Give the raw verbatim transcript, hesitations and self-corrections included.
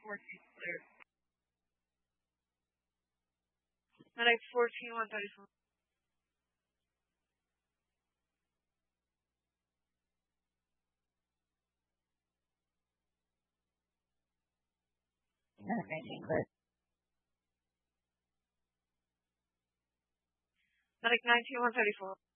fourteen, clear. Medic fourteen, one thirty-four. Medic nineteen, clear. Medic nineteen, one thirty-four.